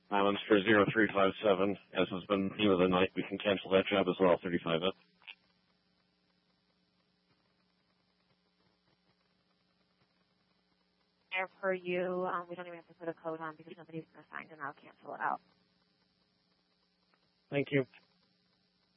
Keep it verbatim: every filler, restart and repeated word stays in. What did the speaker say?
Islands for zero three five seven, as has been theme of the night. We can cancel that job as well, thirty-five up. There for you, um, we don't even have to put a code on because nobody's assigned, and I'll cancel it out. Thank you.